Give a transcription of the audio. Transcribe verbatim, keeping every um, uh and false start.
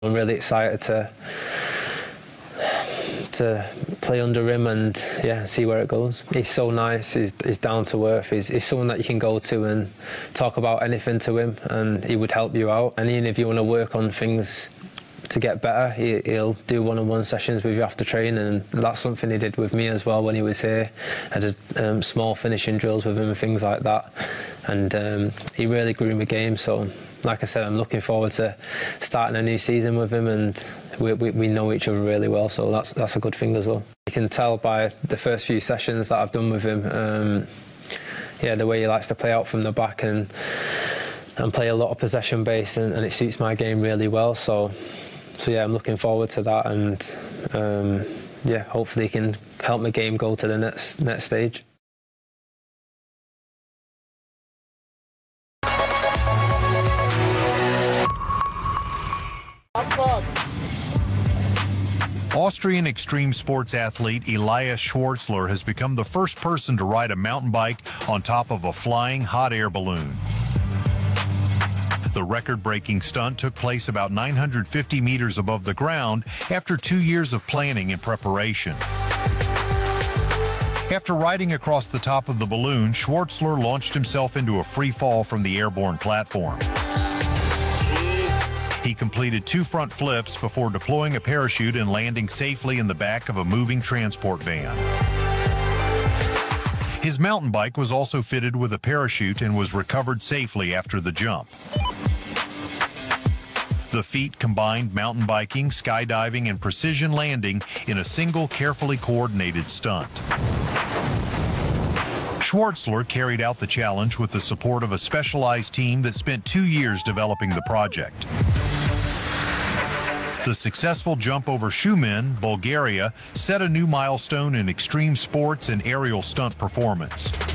I'm really excited to to play under him and yeah, see where it goes. He's so nice, he's, he's down to earth, he's, he's someone that you can go to and talk about anything to him and he would help you out. And even if you want to work on things to get better, he, he'll do one-on-one sessions with you after training, and that's something he did with me as well when he was here. I did um, small finishing drills with him and things like that, and um, he really grew my game. So like I said, I'm looking forward to starting a new season with him, and we, we, we know each other really well, so that's that's a good thing as well. You can tell by the first few sessions that I've done with him, um, yeah, the way he likes to play out from the back and and play a lot of possession based, and, and it suits my game really well. So, so yeah, I'm looking forward to that, and um, yeah, hopefully he can help my game go to the next next stage. Austrian extreme sports athlete Elias Schwartzler has become the first person to ride a mountain bike on top of a flying hot air balloon. The record-breaking stunt took place about nine hundred fifty meters above the ground after two years of planning and preparation. After riding across the top of the balloon, Schwartzler launched himself into a free fall from the airborne platform. He completed two front flips before deploying a parachute and landing safely in the back of a moving transport van. His mountain bike was also fitted with a parachute and was recovered safely after the jump. The feat combined mountain biking, skydiving, and precision landing in a single carefully coordinated stunt. Schwartzler carried out the challenge with the support of a specialized team that spent two years developing the project. The successful jump over Shumen, Bulgaria, set a new milestone in extreme sports and aerial stunt performance.